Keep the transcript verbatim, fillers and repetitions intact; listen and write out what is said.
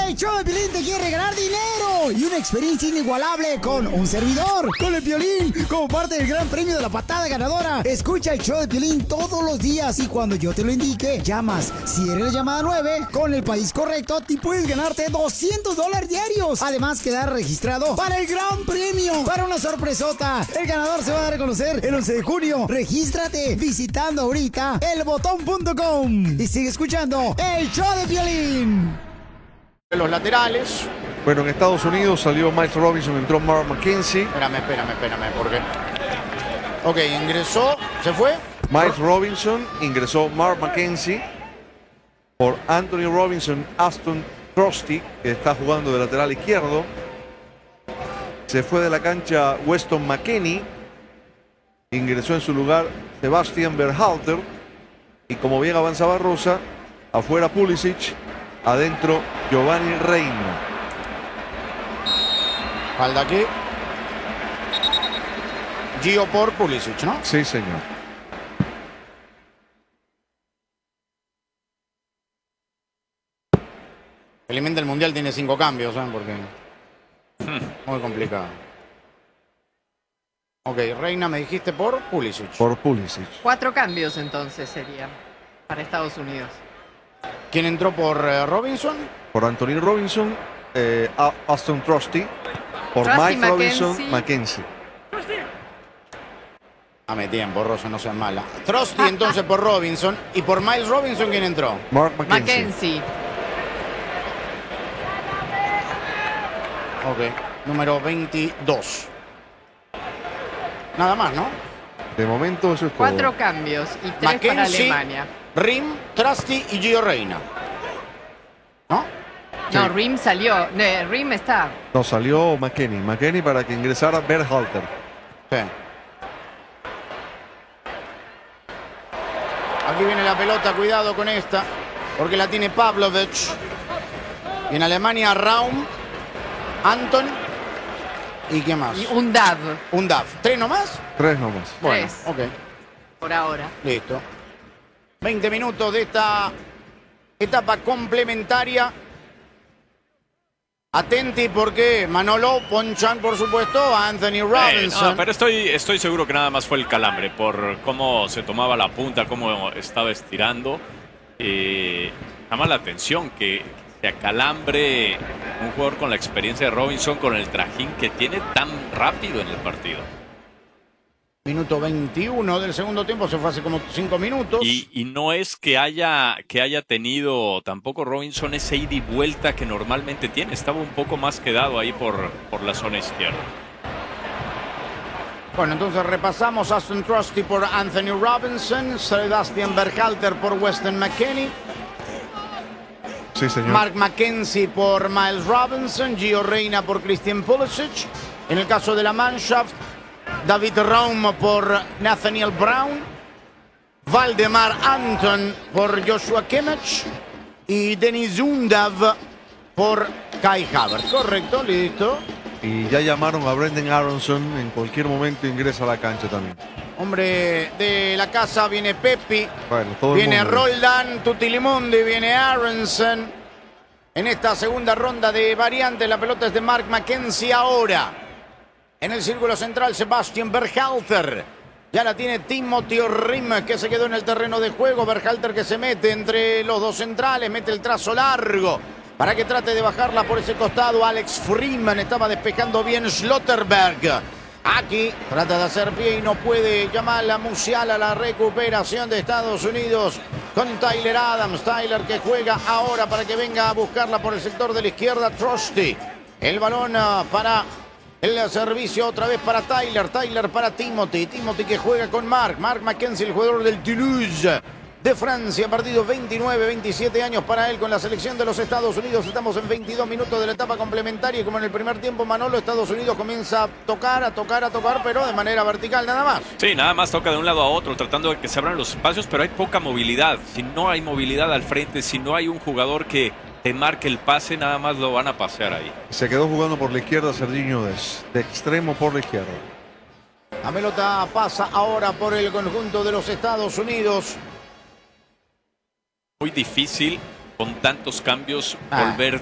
El show de Piolín te quiere regalar dinero y una experiencia inigualable con un servidor, con el Piolín, como parte del gran premio de la patada ganadora. Escucha el show de Piolín todos los días y cuando yo te lo indique, llamas. Si eres la llamada nueve, con el país correcto, te puedes ganarte doscientos dólares diarios. Además, quedar registrado para el gran premio, para una sorpresota. El ganador se va a dar a conocer el once de junio. Regístrate visitando ahorita el botón punto com y sigue escuchando el show de Piolín. Los laterales. Bueno, en Estados Unidos salió Miles Robinson, entró Mark McKenzie. Espérame, espérame, espérame, porque... Ok, ingresó, ¿se fue? Miles Robinson, ingresó Mark McKenzie. Por Anthony Robinson, Aston Trusty, que está jugando de lateral izquierdo. Se fue de la cancha Weston McKennie. Ingresó en su lugar Sebastian Berhalter. Y como bien avanza Barrosa, afuera Pulisic, adentro Giovanni Reina. Falta aquí. Gio por Pulisic, ¿no? Sí, señor. Felizmente el Mundial tiene cinco cambios, ¿saben? Porque... muy complicado. Ok, Reina, me dijiste por Pulisic. Por Pulisic. Cuatro cambios entonces sería para Estados Unidos. ¿Quién entró por uh, Robinson? Por Anthony Robinson, eh, Aston Trusty. Por Trusty, Mike Robinson, McKenzie. McKenzie. Dame tiempo, Rosa, no seas mala. Trusty entonces por Robinson. ¿Y por Miles Robinson quién entró? Mark McKenzie. Mackenzie. Ok, número veintidós. Nada más, ¿no? De momento eso es todo. Cuatro cambios y tres para Mackenzie, Alemania. Rim, Trusty y Gio Reina. ¿No? No, Sí. Rim salió. No, Rim está. No, salió McKennie. McKennie para que ingresara Berhalter. Sí. Aquí viene la pelota, cuidado con esta, porque la tiene Pavlovic. Y en Alemania, Raum, Anton y ¿qué más? Y un Dav Un D A F. ¿Tres nomás? Tres nomás. Bueno, Tres. ok, por ahora. listo. veinte minutos de esta etapa complementaria. Atenti porque Manolo ponchan, por supuesto, a Anthony Robinson. Eh, no, pero estoy, estoy seguro que nada más fue el calambre por cómo se tomaba la punta, cómo estaba estirando. Eh, llama la atención que se acalambre un jugador con la experiencia de Robinson, con el trajín que tiene tan rápido en el partido. Minuto veintiuno del segundo tiempo, se fue hace como cinco minutos. Y, y no es que haya, que haya tenido tampoco Robinson ese ida y vuelta que normalmente tiene. Estaba un poco más quedado ahí por, por la zona izquierda. Bueno, entonces repasamos: Aston Trusty por Anthony Robinson, Sebastian Berhalter por Weston McKennie, Sí, señor. Mark McKenzie por Miles Robinson, Gio Reina por Christian Pulisic. En el caso de la Mannschaft, David Raum por Nathaniel Brown, Valdemar Anton por Joshua Kimmich y Denis Undav por Kai Havertz. Correcto, listo. Y ya llamaron a Brendan Aronson. En cualquier momento ingresa a la cancha también. Hombre de la casa, viene Pepi, Bueno, todo el viene mundo. Roldán, Tutilimundi, viene Aronson. En esta segunda ronda de variantes, la pelota es de Mark McKenzie ahora. En el círculo central, Sebastian Berhalter. Ya la tiene Timothy Rim, que se quedó en el terreno de juego. Berhalter que se mete entre los dos centrales, mete el trazo largo para que trate de bajarla por ese costado. Alex Freeman estaba despejando bien Schlotterberg. Aquí trata de hacer pie y no puede. Jamal Musiala, la recuperación de Estados Unidos con Tyler Adams. Tyler que juega ahora para que venga a buscarla por el sector de la izquierda. Trusty. El balón uh, para el servicio otra vez para Tyler. Tyler para Timothy. Timothy que juega con Mark. Mark McKenzie, el jugador del Toulouse de Francia. Partido veintinueve, veintisiete años para él con la selección de los Estados Unidos. Estamos en veintidós minutos de la etapa complementaria y como en el primer tiempo, Manolo, Estados Unidos comienza a tocar, a tocar, a tocar, pero de manera vertical nada más. Sí, nada más toca de un lado a otro tratando de que se abran los espacios, pero hay poca movilidad. Si no hay movilidad al frente, si no hay un jugador que te marque el pase, nada más lo van a pasear ahí. Se quedó jugando por la izquierda Serginho Dest, de extremo por la izquierda. La pelota pasa ahora por el conjunto de los Estados Unidos. Muy difícil con tantos cambios Ah. volver